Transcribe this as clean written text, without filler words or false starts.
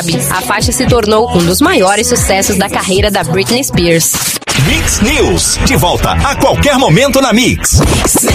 A faixa se tornou um dos maiores sucessos da carreira da Britney Spears. Mix News, de volta a qualquer momento na Mix.